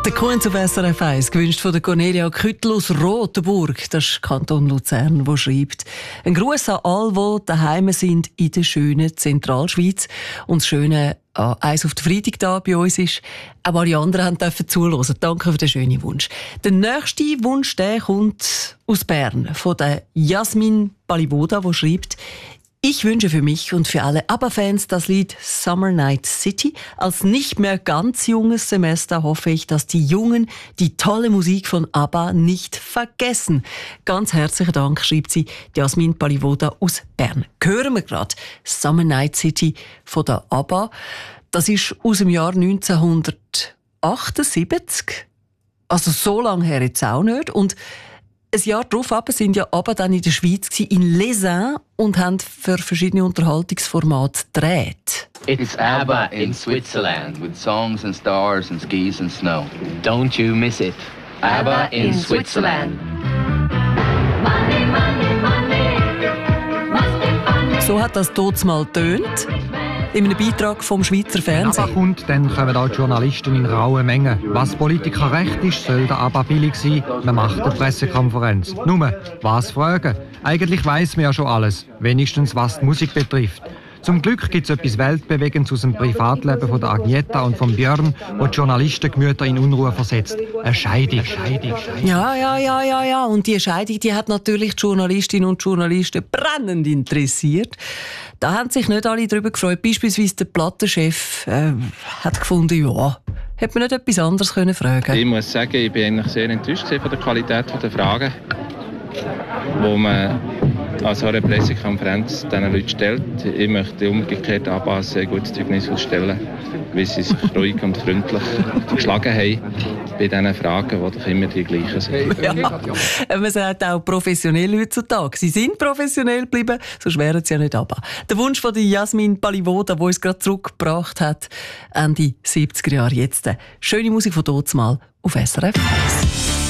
Der Kuhn zu SRF 1, gewünscht von der Cornelia Küttel aus Rotenburg, das ist Kanton Luzern, der schreibt: Ein Gruß an alle, die daheim sind in der schönen Zentralschweiz. Und das Schöne eins auf den Freitag da bei uns ist, auch alle anderen dürfen zuhören. Danke für den schönen Wunsch. Der nächste Wunsch, der kommt aus Bern, von der Jasmin Balivoda, die schreibt: Ich wünsche für mich und für alle ABBA-Fans das Lied Summer Night City. Als nicht mehr ganz junges Semester hoffe ich, dass die Jungen die tolle Musik von ABBA nicht vergessen. Ganz herzlichen Dank, schreibt sie, Jasmin Balivoda aus Bern. Hören wir gerade Summer Night City von der ABBA. Das ist aus dem Jahr 1978. Also so lange her jetzt auch nicht. Und ein Jahr darauf sind ja ABBA dann in der Schweiz in Les Inns und haben für verschiedene Unterhaltungsformate gedreht. It's ABBA in Switzerland with songs and stars and skis and snow. Don't you miss it? ABBA in Switzerland. Money, money, money. Must be funny. So hat das dort mal tönt. In einem Beitrag vom Schweizer Fernsehen. ABBA kommt, dann kommen auch die Journalisten in rauen Mengen. Was Politiker recht ist, soll der ABBA billig sein. Man macht eine Pressekonferenz. Nur, was fragen? Eigentlich weiss man ja schon alles. Wenigstens was die Musik betrifft. Zum Glück gibt es etwas Weltbewegendes aus dem Privatleben von der Agneta und von Björn, wo die Journalistengemüter in Unruhe versetzt. Eine Scheidung. Ja. Und die Scheidung, die hat natürlich die Journalistinnen und Journalisten brennend interessiert. Da haben sich nicht alle darüber gefreut. Beispielsweise der Plattenchef hat gefunden, ja, hätte man nicht etwas anderes können fragen. Ich muss sagen, ich bin eigentlich sehr enttäuscht von der Qualität der Fragen, die man an so einer Pressekonferenz diesen Leuten stellt. Ich möchte umgekehrt ABBA ein sehr gutes Zeugnis ausstellen, wie sie sich ruhig und freundlich geschlagen haben bei diesen Fragen, die doch immer die gleichen sind. Ja. Man sagt auch professionell heutzutage. Sie sind professionell geblieben, sonst wären sie ja nicht ABBA. Der Wunsch von Jasmin Balivoda, der uns gerade zurückgebracht hat, Ende 70er Jahre jetzt. Schöne Musik von dort mal auf SRF 1.